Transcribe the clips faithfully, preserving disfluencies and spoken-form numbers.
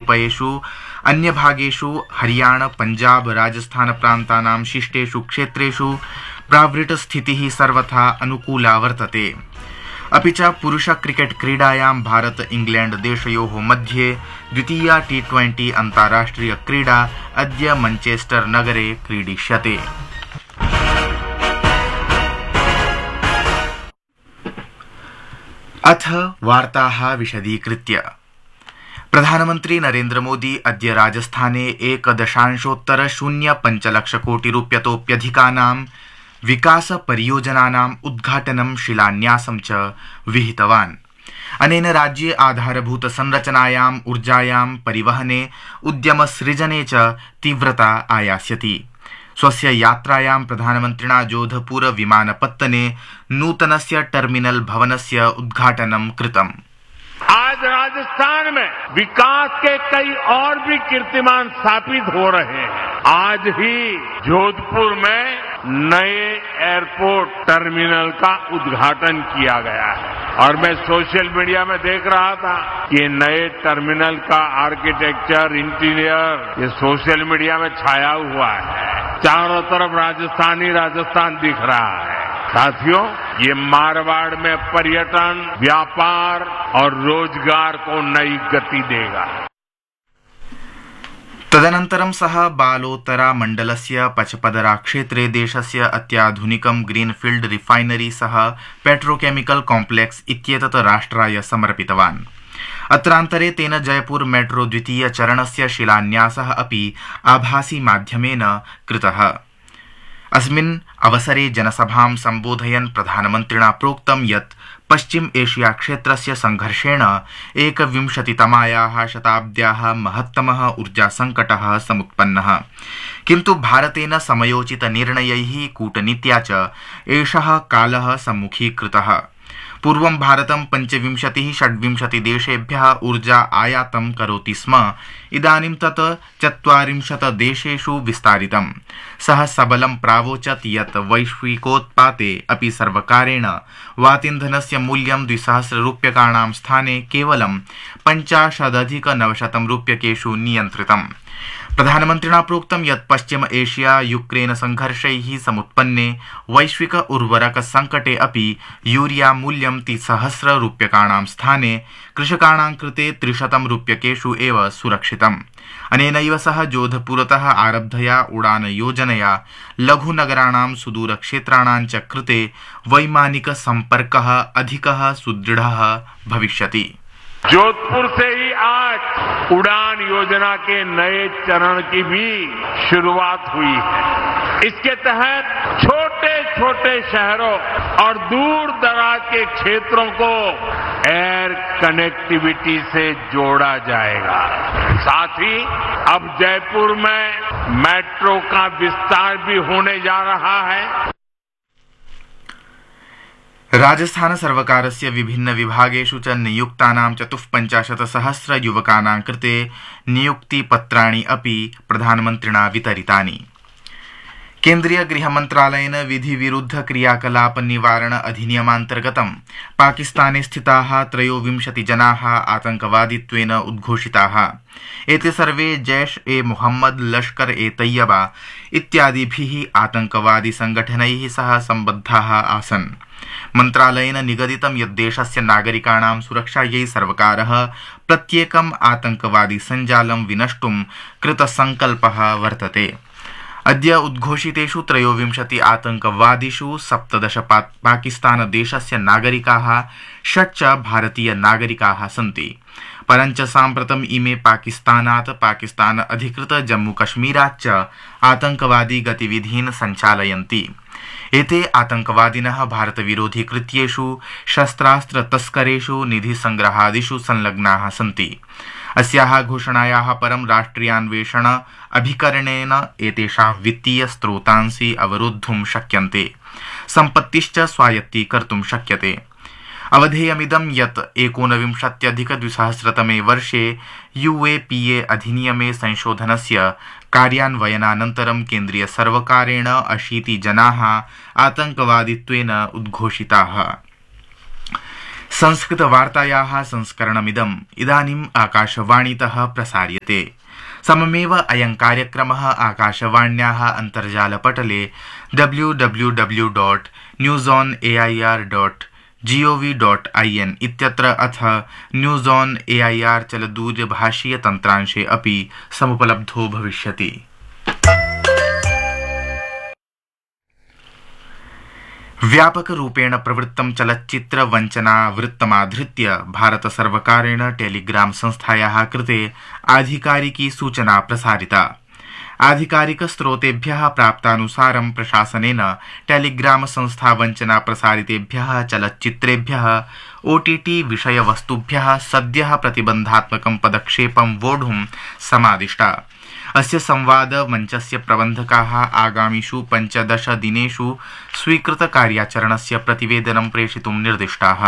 कतिपयेषु अन्यभागेषु हरियाणा पंजाब राजस्थान प्रान्तानां शिष्टेषु क्षेत्रेषु प्रावृट्स्थितिः सर्वथा अनुकूला वर्तते। अपि च पुरुष क्रिकेट क्रीडायां भारत इंग्लैंड देशयोः मध्ये द्वितीया टी ट्वेंटी अन्ताराष्ट्रिय क्रीडा अद्य मैनचेस्टर नगरे क्रीडिष्यते। अथ वार्ताः विशदीकृत्य। प्रधानमन्त्री नरेन्द्र मोदी अद्य राजस्थाने एकदशांशोत्तर शून्य पञ्चलक्षकोटिरूप्यतोप्यधिकानां विकास परियोजनानाम् उद्घाटनं शिलान्यासं च विहितवान्। अनेन राज्ये आधारभूत संरचनायाम् ऊर्जायां परिवहने उद्यमसृजने च तीव्रता आयास्यति। स्वस्य यात्रायां प्रधानमन्त्रिणा जोधपुर विमानपत्तने नूतनस्य टर्मिनल भवनस्य उद्घाटनं कृतम्। आज राजस्थान में विकास के कई और भी कीर्तिमान स्थापित हो रहे हैं। आज ही जोधपुर में नए एयरपोर्ट टर्मिनल का उद्घाटन किया गया है और मैं सोशल मीडिया में देख रहा था कि नए टर्मिनल का आर्किटेक्चर, इंटीरियर ये सोशल मीडिया में छाया हुआ है। चारों तरफ राजस्थान ही राजस्थान दिख रहा है। साथियों, ये मारवाड़ में पर्यटन, व्यापार और रोजगार को नई गति देगा। तदनन्तरं सः बालोतरा मण्डलस्य पचपदरा क्षेत्रे देशस्य अत्याधुनिकं ग्रीनफील्ड रिफाइनरी सह पेट्रोकेमिकल कॉम्प्लेक्स इत्येतत् राष्ट्राय समर्पितवान्। अत्रान्तरे तेन जयपुर मेट्रो द्वितीय चरणस्य शिलान्यासः अपि आभासी माध्यमेन कृतः। अस्मिन् अवसरे जनसभां सम्बोधयन् प्रधानमन्त्रिणा प्रोक्तं यत् पश्चिम एशिया क्षेत्रस्य संघर्षेण एकविंशतितमायाः शताब्द्याः महत्तमः ऊर्जासङ्कटः समुत्पन्नः, किन्तु भारतेन समयोचितनिर्णयैः कूटनीत्या च एषः कालः सम्मुखीकृतः। पूर्वं भारतं पञ्चविंशतिः षड्विंशति देशेभ्यः ऊर्जा आयातं करोति स्म, इदानीं तत् चत्वारिंशत् देशेषु विस्तारितम्। सः सबलं प्रावोचत् यत् वैश्विकोत्पाते अपि सर्वकारेण वातीन्धनस्य मूल्यं द्विसहस्ररूप्यकाणां स्थाने केवलं पञ्चाशदधिकनवशतं रूप्यकेषु नियन्त्रितम्। प्रधानमन्त्रिणा प्रोक्तं यत् पश्चिम एशिया यूक्रेन संघर्षैः समुत्पन्ने वैश्विक उर्वरक संकटे अपि यूरिया मूल्यं त्रिसहस्र रूप्यकाणां स्थाने कृषकाणां कृते त्रिशतं रूप्यकेषु एव सुरक्षितम्। अनेनैव सह जोधपुरतः आरब्धया उड़ान योजनया लघुनगराणां सुदूरक्षेत्राणां च कृते वैमानिक संपर्कः अधिकः सुदृढः भविष्यति। जोधपुर से ही आज उड़ान योजना के नए चरण की भी शुरुआत हुई है। इसके तहत छोटे छोटे शहरों और दूर दराज के क्षेत्रों को एयर कनेक्टिविटी से जोड़ा जाएगा। साथ ही अब जयपुर में मेट्रो का विस्तार भी होने जा रहा है। राजस्थान सर्वकारस्य विभिन्न विभागेषु च नियुक्तानां चतुःपञ्चाशत् सहस्र युवकानां कृते नियुक्तिपत्राणि अपि प्रधानमन्त्रिणा वितरितानि। केन्द्रीय गृहमन्त्रालयेन विधिविरुद्ध क्रियाकलाप निवारण अधिनियमान्तर्गतं पाकिस्ताने स्थिताः त्रयोविंशति जनाः आतंकवादित्वेन उद्घोषिताः। एते सर्वे जैश ए मोहम्मद, लश्कर ए तैयबा इत्यादिभिः आतंकवादी संगठनैः सह सम्बद्धाः आसन्। मन्त्रालयेन निगदितं यत् देशस्य नागरिकाणां सुरक्षायै सर्वकारः प्रत्येकम् आतंकवादी सञ्जालं विनष्टुं कृतसङ्कल्पः वर्तते। अद्य उद्घोषितेषु त्रयोविंशति आतंकवादिषु सप्तदश पाकिस्तान देशस्य नागरिकाः, षट् च भारतीय नागरिकाः सन्ति। परञ्च साम्प्रतम् इमे पाकिस्तानात् पाकिस्तान अधिकृत जम्मूकश्मीरात् च आतंकवादी गतिविधीन् सञ्चालयन्ति। एते आतंकवादिनः भारतविरोधी कृत्येषु, शस्त्रास्त्र तस्करेषु, निधिसंग्रहादिषु संलग्नाः सन्ति। अस्याः घोषणायाः परं राष्ट्रियान्वेषण अभिकरणेन एतेषां वित्तीय स्रोतांसि अवरोद्धुं शक्यन्ते, सम्पत्तिश्च स्वायत्तीकर्तुं शक्यते। अवधेयमिदं यत् एकोनविंशत्यधिकद्विसहस्रतमे वर्षे यूएपीए अधिनियमे संशोधनस्य कार्यान्वयनानन्तरं केन्द्रीय सर्वकारेण अशीति जनाः आतंकवादित्वेन उद्घोषिताः। संस्कृतवार्तायाः संस्करणमिदम् इदानीम् आकाशवाणीतः प्रसार्यते। सममेव अयं कार्यक्रमः आकाशवाण्याः अन्तर्जालपटले W W W dot news on A I R dot G O V dot I N इत्यत्र अथ news on A I R चलदूरभाषीय तन्त्रांशे अपि समुपलब्धो भविष्यति। व्यापकरूपेण प्रवृत्तं चलच्चित्र वञ्चना वृत्तमाधृत्य भारत सर्वकारेण टेलीग्राम संस्थायाः कृते आधिकारिकी सूचना प्रसारिता। आधिकारिक स्रोतेभ्यः प्राप्तानुसारं प्रशासनेन टेलीग्राम संस्था वञ्चना प्रसारितेभ्यः चलच्चित्रेभ्यः ओटीटी विषयवस्तुभ्यः सद्यः प्रतिबन्धात्मकं पदक्षेपं वोढुं समादिष्टा। अस्य संवाद मञ्चस्य प्रबन्धकाः आगामिषु पञ्चदश दिनेषु स्वीकृतकार्याचरणस्य प्रतिवेदनं प्रेषितुं निर्दिष्टाः।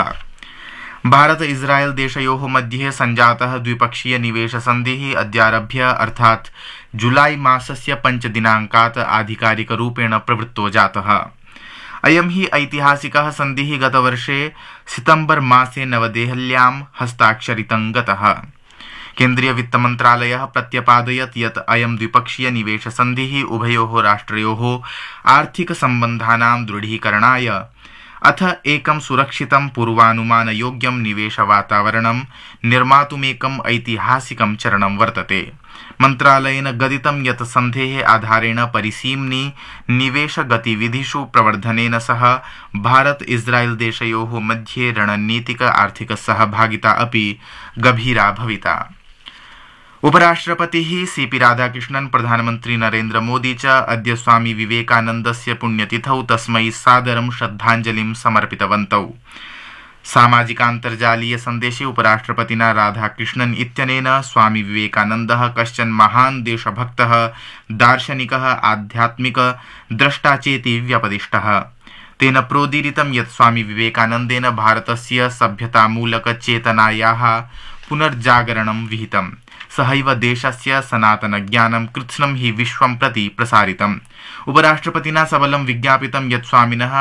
भारत इस्राएल देशयोः मध्ये सञ्जातः द्विपक्षीय निवेश सन्धिः अद्यारभ्य अर्थात् जुलाई मासस्य पञ्चदिनाङ्कात् आधिकारिकरूपेण प्रवृत्तो जातः। अयं हि ऐतिहासिकः सन्धिः गतवर्षे सितम्बर मासे नवदेहल्यां हस्ताक्षरितं गतः। केन्द्रीय वित्तमन्त्रालयः प्रत्यपादयत् यत् अयं द्विपक्षीय निवेश सन्धिः उभयोः राष्ट्रयोः आर्थिक सम्बन्धानां दृढीकरणाय अथ एकं सुरक्षितं पूर्वानुमानयोग्यं निवेशवातावरणं निर्मातुमेकम् ऐतिहासिकं चरणं वर्तते। मन्त्रालयेन गदितं यत् सन्धेः आधारेण परिसीम्नि निवेशगतिविधिषु प्रवर्धनेन सह भारत इस्राएल देशयोः मध्ये रणनीतिक आर्थिक सहभागिता अपि गभीरा भविता। उपराष्ट्रपतिः सीपी राधाकृष्णन् प्रधानमन्त्री नरेन्द्र मोदी च अद्य स्वामी विवेकानन्दस्य पुण्यतिथौ तस्मै सादरं श्रद्धाञ्जलिं समर्पितवन्तौ। सामाजिकान्तर्जालीय सन्देशे उपराष्ट्रपतिना राधाकृष्णन् इत्यनेन स्वामी विवेकानन्दः कश्चन महान् देशभक्तः, दार्शनिकः, आध्यात्मिक द्रष्टा चेति व्यपदिष्टः। तेन प्रोदीरितं यत् स्वामी विवेकानन्देन भारतस्य सभ्यतामूलक चेतनायाः पुनर्जागरणं विहितम्। सहैव देशस्य सनातन ज्ञानं कृत्स्नं हि विश्वं प्रति प्रसारितम्। उपराष्ट्रपतिना सबलं विज्ञापितं यत् स्वामिनः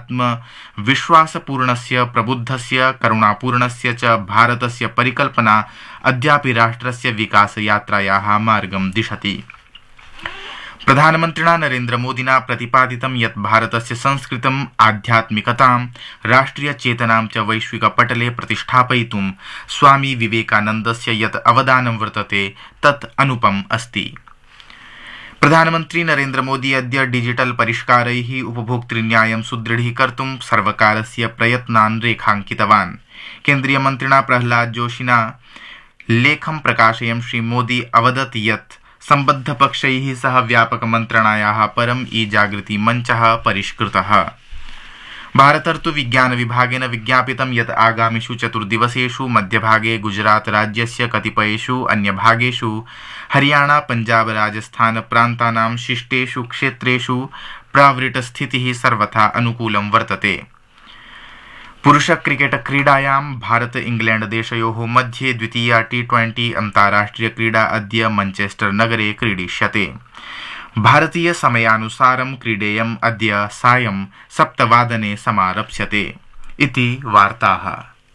आत्मविश्वासपूर्णस्य, प्रबुद्धस्य, करुणापूर्णस्य च भारतस्य परिकल्पना अद्यापि राष्ट्रस्य विकासयात्रायाः मार्गं दिशति। प्रधानमन्त्रिणा नरेन्द्र मोदिना प्रतिपादितं यत् भारतस्य संस्कृतिम्, आध्यात्मिकतां, राष्ट्रियचेतनां च वैश्विकपटले प्रतिष्ठापयितुं स्वामी विवेकानन्दस्य यत् अवदानं वर्तते तत् अनुपम् अस्ति। प्रधानमन्त्री नरेन्द्र मोदी अद्य डिजिटल परिष्कारैः उपभोक्तृन्यायं सुदृढीकर्तुं सर्वकारस्य प्रयत्नान् रेखाङ्कितवान्। केन्द्रीयमन्त्रिणा प्रह्लाद जोशिना लेखं प्रकाशयन् श्रीमोदी अवदत् यत् सम्बद्धपक्षैः सह व्यापकमन्त्रणायाः परम् ई जागृति मञ्चः परिष्कृतः। भारतर्तु विज्ञान विभागेन विज्ञापितं यत् आगामिषु चतुर्दिवसेषु मध्यभागे गुजरात राज्यस्य कतिपयेषु अन्यभागेषु हरियाणा, पञ्जाब, राजस्थान प्रान्तानां शिष्टेषु क्षेत्रेषु प्रावृट्स्थितिः सर्वथा अनुकूलं वर्तते। पुरुष क्रिकेट क्रीडायां भारत इंग्लैंड देशयोः मध्ये द्वितीया टी ट्वेंटी अन्ताराष्ट्रिय क्रीडा अद्य मैनचेस्टर नगरे क्रीडिष्यते। भारतीय समयानुसारं क्रीडेयम् अद्य सायं सप्तवादने समारप्स्यते। इति वार्ताः।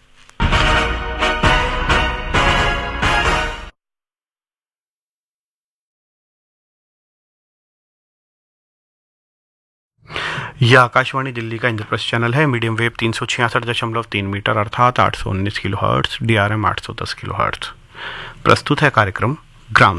यह आकाशवाणी दिल्ली का इंद्रप्रस्थ चैनल है। मीडियम वेव तीन सौ छियासठ दशमलव तीन मीटर अर्थात आठ सौ उन्नीस kilo hertz, D R M आठ सौ दस किलो हर्ट्स। प्रस्तुत है कार्यक्रम ग्राम